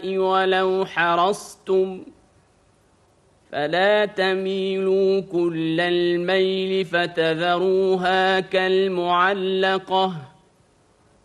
ولو حرصتم فلا تميلوا كل الميل فتذروها كالمعلقة